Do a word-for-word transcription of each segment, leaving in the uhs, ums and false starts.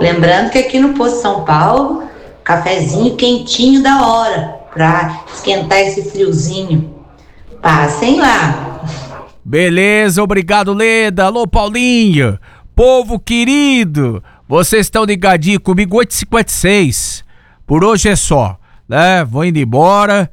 Lembrando que aqui no Posto São Paulo, cafezinho quentinho da hora, pra esquentar esse friozinho. Passem lá. Beleza, obrigado, Leda. Alô, Paulinho. Povo querido, vocês estão ligadinhos comigo, oito e cinquenta e seis. Por hoje é só, né? Vou indo embora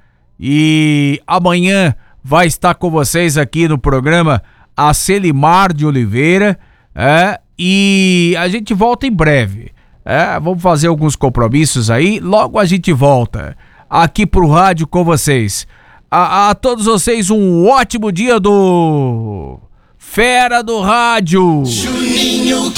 e amanhã vai estar com vocês aqui no programa a Celimar de Oliveira, é, e a gente volta em breve. É, vamos fazer alguns compromissos aí, logo a gente volta aqui pro rádio com vocês. A, a todos vocês um ótimo dia do Fera do Rádio. Juninho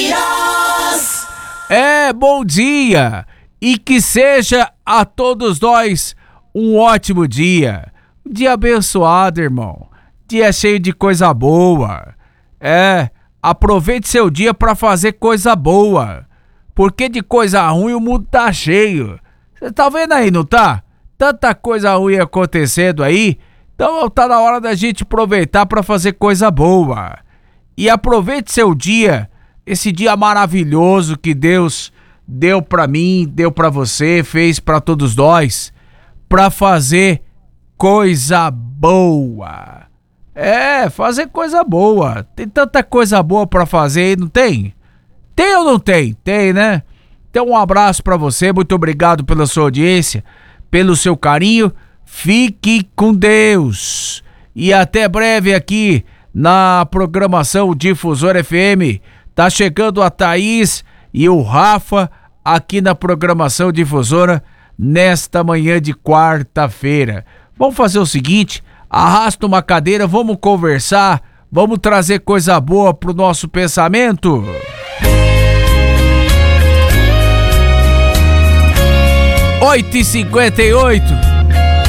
Queiroz. É, bom dia e que seja a todos nós um ótimo dia. Dia abençoado, irmão. Dia cheio de coisa boa. É, aproveite seu dia pra fazer coisa boa. Porque de coisa ruim o mundo tá cheio. Você tá vendo aí, não tá? Tanta coisa ruim acontecendo aí. Então tá na hora da gente aproveitar pra fazer coisa boa. E aproveite seu dia, esse dia maravilhoso que Deus deu pra mim, deu pra você, fez pra todos nós, pra fazer coisa boa. É, fazer coisa boa. Tem tanta coisa boa pra fazer aí, não tem? Tem ou não tem? Tem, né? Então um abraço pra você, muito obrigado pela sua audiência, pelo seu carinho. Fique com Deus. E até breve aqui na programação Difusora F M. Tá chegando a Thaís e o Rafa aqui na programação Difusora nesta manhã de quarta-feira. Vamos fazer o seguinte, arrasta uma cadeira, vamos conversar, vamos trazer coisa boa pro nosso pensamento. oito e cinquenta e oito